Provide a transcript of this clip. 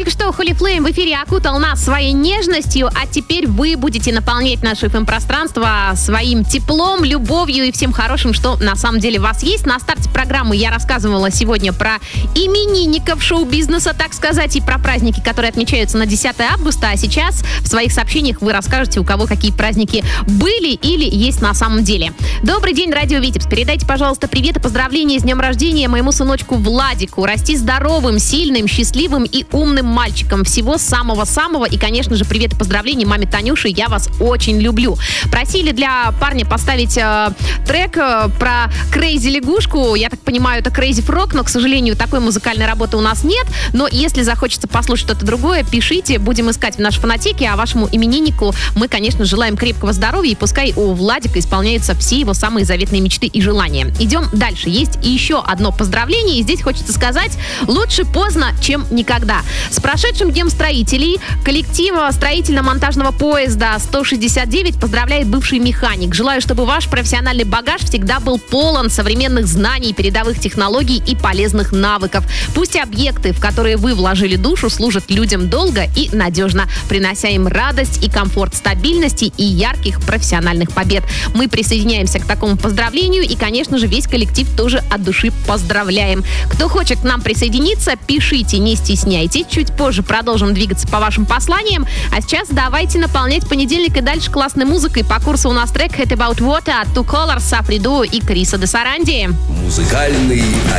Только что Holy Flame в эфире окутал нас своей нежностью, а теперь вы будете наполнять наше FM-пространство своим теплом, любовью и всем хорошим, что на самом деле у вас есть. На старте программы я рассказывала сегодня про именинников шоу-бизнеса, так сказать, и про праздники, которые отмечаются на 10 августа, а сейчас в своих сообщениях вы расскажете, у кого какие праздники были или есть на самом деле. Добрый день, Радио Витебск. Передайте, пожалуйста, привет и поздравления с днем рождения моему сыночку Владику. Расти здоровым, сильным, счастливым и умным мальчиком. Всего самого-самого. И, конечно же, привет и поздравления маме Танюше. Я вас очень люблю. Просили для парня поставить трек про Крейзи лягушку. Я так понимаю, это Crazy Frog, но, к сожалению, такой музыкальной работы у нас нет. Но если захочется послушать что-то другое, пишите. Будем искать в нашей фонотеке. А вашему имениннику мы, конечно, желаем крепкого здоровья. И пускай у Владика исполняются все его самые заветные мечты и желания. Идем дальше. Есть еще одно поздравление. И здесь хочется сказать: лучше поздно, чем никогда. С прошедшим Днем строителей коллектива строительно-монтажного поезда 169 поздравляет бывший механик. Желаю, чтобы ваш профессиональный багаж всегда был полон современных знаний, передовых технологий и полезных навыков. Пусть объекты, в которые вы вложили душу, служат людям долго и надежно, принося им радость и комфорт, стабильности и ярких профессиональных побед. Мы присоединяемся к такому поздравлению и, конечно же, весь коллектив тоже от души поздравляем. Кто хочет к нам присоединиться, пишите, не стесняйтесь. Чуть позже продолжим двигаться по вашим посланиям. А сейчас давайте наполнять понедельник и дальше классной музыкой. По курсу у нас трек «Head About Water» от Two Colors, Сафриду и Криса де Саранди. Музыкальный